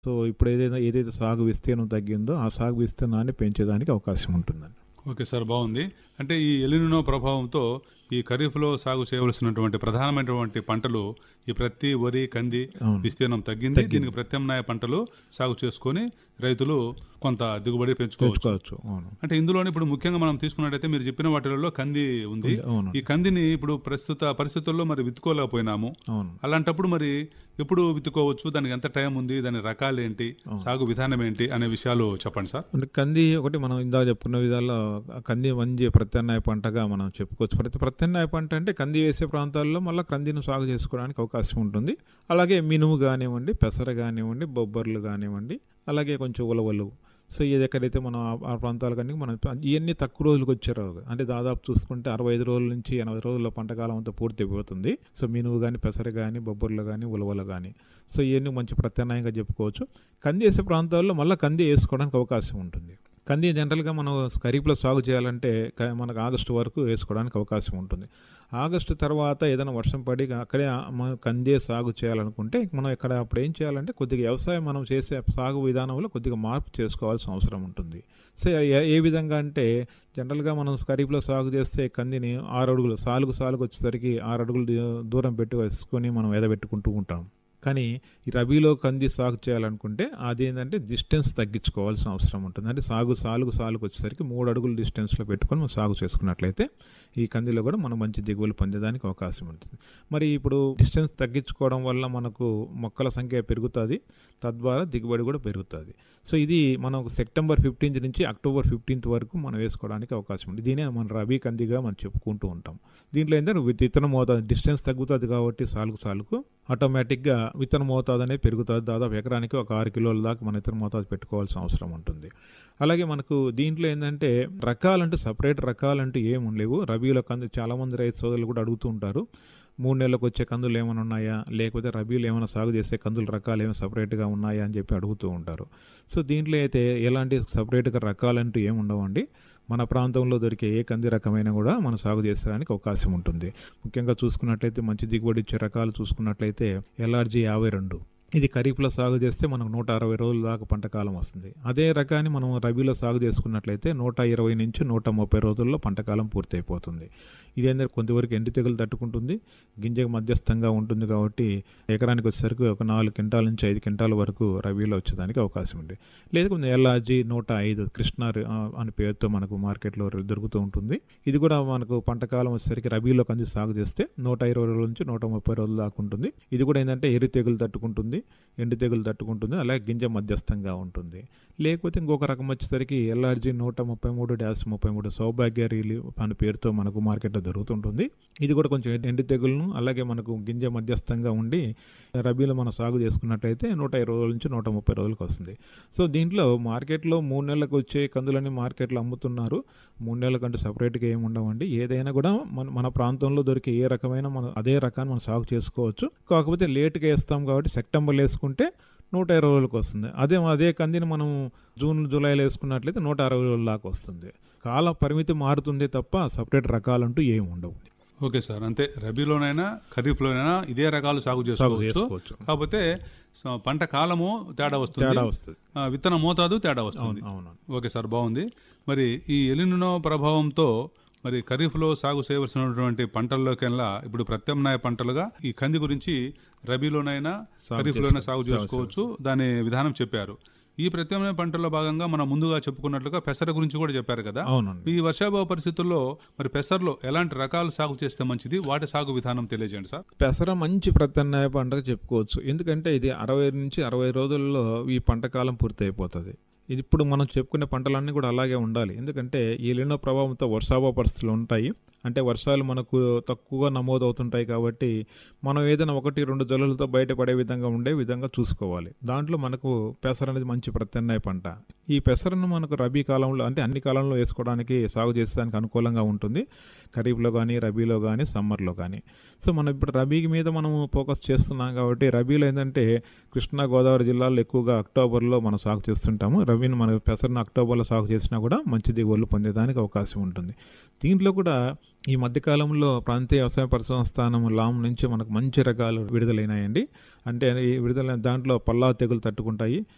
So ఇప్పుడు ఏదైతే సాగు విస్తీర్ణం తగ్గిందో ఆ సాగు విస్తీర్ణాన్ని పెంచేదానికి అవకాశం ఉంటుందండి. ఓకే సార్, బాగుంది. అంటే ఈ ఎలినినో ప్రభావంతో ఈ ఖరీఫ్లో సాగు చేయవలసినటువంటి ప్రధానమైనటువంటి పంటలు ఈ ప్రత్తి, వరి, కంది విస్తీర్ణం తగ్గింది. దీనికి ప్రత్యామ్నాయ పంటలు సాగు చేసుకొని రైతులు కొంత దిగుబడి పెంచుకోవచ్చు. అంటే ఇందులోనే ఇప్పుడు ముఖ్యంగా మనం తీసుకున్నట్టయితే మీరు చెప్పిన వాటిల్లో కంది ఉంది. ఈ కందిని ఇప్పుడు ప్రస్తుత పరిస్థితుల్లో మరి విత్తుకోలేకపోయినాము. అలాంటప్పుడు మరి ఎప్పుడు విత్తుకోవచ్చు, దానికి ఎంత టైం ఉంది, దాని రకాలు ఏంటి, సాగు విధానం ఏంటి అనే విషయాలు చెప్పండి సార్. అంటే కంది ఒకటి మనం ఇందాక చెప్పుకున్న విధాల్లో కంది మంచి ప్రత్యామ్నాయ పంటగా మనం చెప్పుకోవచ్చు. ప్రత్యామ్నాయ పంట అంటే కంది వేసే ప్రాంతాల్లో మళ్ళీ కందిని సాగు చేసుకోవడానికి అవకాశం ఉంటుంది. అలాగే మినుము కానివ్వండి, పెసర కానివ్వండి, బొబ్బర్లు కానివ్వండి, అలాగే కొంచెం ఉలవలు. సో ఇది ఎక్కడైతే మనం ఆ ప్రాంతాల కన్నా మనం ఇవన్నీ తక్కువ రోజులకు వచ్చారు. అంటే దాదాపు చూసుకుంటే 65 రోజుల నుంచి 80 రోజుల పంటకాలం అంతా పూర్తి అయిపోతుంది. సో మినువు కానీ, పెసర కానీ, బొబ్బర్లు కానీ, ఉలవలు కానీ, సో ఇవన్నీ మంచి ప్రత్యామ్నాయంగా చెప్పుకోవచ్చు. కంది వేసే ప్రాంతాల్లో మళ్ళీ కంది వేసుకోవడానికి అవకాశం ఉంటుంది. కంది జనరల్గా మనం ఖరీఫ్లో సాగు చేయాలంటే మనకు ఆగస్టు వరకు వేసుకోవడానికి అవకాశం ఉంటుంది. ఆగస్టు తర్వాత ఏదైనా వర్షం పడి అక్కడే కందే సాగు చేయాలనుకుంటే మనం ఇక్కడ అప్పుడు ఏం చేయాలంటే కొద్దిగా వ్యవసాయం మనం చేసే సాగు విధానంలో కొద్దిగా మార్పు చేసుకోవాల్సిన అవసరం ఉంటుంది. సో ఏ విధంగా అంటే జనరల్గా మనం ఖరీఫ్లో సాగు చేస్తే కందిని 6 అడుగులు సాలుకు వచ్చేసరికి 6 అడుగులు దూరం పెట్టి వేసుకొని మనం ఎదబెట్టుకుంటూ ఉంటాం. కానీ ఈ రబీలో కంది సాగు చేయాలనుకుంటే అదేంటంటే డిస్టెన్స్ తగ్గించుకోవాల్సిన అవసరం ఉంటుంది. అంటే సాలుకు వచ్చేసరికి 3 అడుగుల డిస్టెన్స్లో పెట్టుకొని మనం సాగు చేసుకున్నట్లయితే ఈ కందిలో కూడా మనం మంచి దిగుబడులు పొందేదానికి అవకాశం ఉంటుంది. మరి ఇప్పుడు డిస్టెన్స్ తగ్గించుకోవడం వల్ల మనకు మొక్కల సంఖ్య పెరుగుతుంది, తద్వారా దిగుబడి కూడా పెరుగుతుంది. సో ఇది మనం సెప్టెంబర్ 15 నుంచి అక్టోబర్ 15 వరకు మనం వేసుకోవడానికి అవకాశం ఉంది. దీనే మన రబీ కందిగా మనం చెప్పుకుంటూ ఉంటాం. దీంట్లో ఏంటంటే విత్తన మోతాదు డిస్టెన్స్ తగ్గుతుంది కాబట్టి సాలుకు ఆటోమేటిక్గా విత్తన మోతాదు అనేది పెరుగుతుంది. దాదాపు ఎకరానికి ఒక 6 కిలోల దాకా మన విత్తన మోతాదు పెట్టుకోవాల్సిన అవసరం ఉంటుంది. అలాగే మనకు దీంట్లో ఏంటంటే రకాలంటూ సపరేట్ రకాలంటూ ఏమి ఉండలేవు. రబీలో కంది చాలామంది రైతు సోదరులు కూడా అడుగుతూ ఉంటారు, 3 నెలలకు వచ్చే కందులు ఏమైనా ఉన్నాయా, లేకపోతే రబీలు ఏమైనా సాగు చేసే కందుల రకాలు ఏమైనా సపరేట్గా ఉన్నాయా అని చెప్పి అడుగుతూ ఉంటారు. సో దీంట్లో అయితే ఎలాంటి సపరేట్గా రకాలంటూ ఏమి ఉండవండి. మన ప్రాంతంలో దొరికే ఏ కంది రకమైన కూడా మనం సాగు చేసేదానికి అవకాశం ఉంటుంది. ముఖ్యంగా చూసుకున్నట్లయితే మంచి దిగుబడి ఇచ్చే రకాలు చూసుకున్నట్లయితే LRG 52 ఇది ఖరీఫ్లో సాగు చేస్తే మనకు 160 రోజుల దాకా పంట కాలం వస్తుంది. అదే రకాన్ని మనం రబీలో సాగు చేసుకున్నట్లయితే 120 నుంచి 130 రోజుల్లో పంటకాలం పూర్తి అయిపోతుంది. ఇదేంటంటే కొంతవరకు ఎండు తెగులు తట్టుకుంటుంది, గింజకు మధ్యస్థంగా ఉంటుంది కాబట్టి ఎకరానికి వచ్చేసరికి ఒక 4 క్వింటాల నుంచి 5 క్వింటాల వరకు రబీలో వచ్చేదానికి అవకాశం ఉంది. లేకపోతే LRG 105 కృష్ణ అనే పేరుతో మనకు మార్కెట్లో దొరుకుతూ ఉంటుంది. ఇది కూడా మనకు పంటకాలం వచ్చేసరికి రబీలో కంది సాగు చేస్తే 120 రోజుల నుంచి 130 రోజుల దాకా ఉంటుంది. ఇది కూడా ఏంటంటే ఎరు తెగులు తట్టుకుంటుంది, ఎండు తెగులు తట్టుకుంటుంది, అలాగే గింజ మధ్యస్థంగా ఉంటుంది. లేకపోతే ఇంకొక రకం వచ్చేసరికి LRG 133-33 సౌభాగ్య రీలి అనే పేరుతో మనకు మార్కెట్లో దొరుకుతుంటుంది. ఇది కూడా కొంచెం ఎండు తెగులను అలాగే మనకు గింజ మధ్యస్థంగా ఉండి రబీలో మనం సాగు చేసుకున్నట్లయితే 120 రోజుల నుంచి 130 రోజులకు వస్తుంది. సో దీంట్లో మార్కెట్లో 3 నెలలకు వచ్చే కందులని మార్కెట్లో అమ్ముతున్నారు. 3 నెలల కంటే సపరేట్గా ఏమి ఉండవండి. ఏదైనా కూడా మన ప్రాంతంలో దొరికే ఏ రకమైన మనం అదే రకాన్ని మనం సాగు చేసుకోవచ్చు. కాకపోతే లేట్గా వేస్తాం కాబట్టి సెప్టెంబర్లో వేసుకుంటే 120 రోజులకు వస్తుంది. అదే కందిని మనం జూన్ జూలైలో వేసుకున్నట్లయితే 160 రోజుల దాకా వస్తుంది. కాల పరిమితి మారుతుంది తప్ప సపరేట్ రకాలంటూ ఏమి ఉండవు. ఓకే సార్, అంతే రబీలోనైనా ఖరీఫ్లోనైనా ఇదే రకాలు సాగు చేసుకోవచ్చు. కాకపోతే పంట కాలము తేడా వస్తుంది, విత్తన మోతాదు తేడా వస్తుంది. ఓకే సార్, బాగుంది. మరి ఈ ఎలినినో ప్రభావంతో మరి ఖరీఫ్లో సాగు చేయవలసినటువంటి పంటల్లోకెల్లా ఇప్పుడు ప్రత్యామ్నాయ పంటలుగా ఈ కంది గురించి రబీలోనైనా ఖరీఫ్లోనైనా సాగు చేసుకోవచ్చు, దాని విధానం చెప్పారు. ఈ ప్రత్యామ్నాయ పంటల్లో భాగంగా మనం ముందుగా చెప్పుకున్నట్లుగా పెసర గురించి కూడా చెప్పారు కదా. ఈ వర్షాభావ పరిస్థితుల్లో మరి పెసర్లో ఎలాంటి రకాలు సాగు చేస్తే మంచిది, వాటి సాగు విధానం తెలియజేయండి సార్. పెసర మంచి ప్రత్యామ్నాయ పంటగా చెప్పుకోవచ్చు. ఎందుకంటే ఇది 60 నుంచి 60 రోజుల్లో ఈ పంట కాలం పూర్తి అయిపోతుంది. ఇది ఇప్పుడు మనం చెప్పుకునే పంటలన్నీ కూడా అలాగే ఉండాలి. ఎందుకంటే ఈ ఎలినో ప్రభావంతో వర్షాభావ పరిస్థితులు ఉంటాయి. అంటే వర్షాలు మనకు తక్కువగా నమోదవుతుంటాయి కాబట్టి మనం ఏదైనా 1-2 జల్లులతో బయటపడే ఉండే విధంగా చూసుకోవాలి. దాంట్లో మనకు పెసర అనేది మంచి ప్రత్యామ్నాయ పంట. ఈ పెసరను మనకు రబీ కాలంలో అంటే అన్ని కాలంలో వేసుకోవడానికి సాగు చేసేదానికి అనుకూలంగా ఉంటుంది. ఖరీఫ్లో కానీ, రబీలో కానీ, సమ్మర్లో కానీ. సో మనం ఇప్పుడు రబీ మీద మనం ఫోకస్ చేస్తున్నాం కాబట్టి రబీలో ఏంటంటే కృష్ణా గోదావరి జిల్లాలో ఎక్కువగా అక్టోబర్లో మనం సాగు చేస్తుంటాము. రబీని మన పెసరను అక్టోబర్లో సాగు చేసినా కూడా మంచి దిగుబడులు పొందేదానికి అవకాశం ఉంటుంది. దీంట్లో కూడా ఈ మధ్యకాలంలో ప్రాంతీయ వ్యవసాయ పరిశోధన స్థానం లామ్ నుంచి మనకు మంచి రకాలు విడుదలైనాయండి. అంటే ఈ విడుదలైన దాంట్లో పల్లా తెగులు తట్టుకుంటాయి,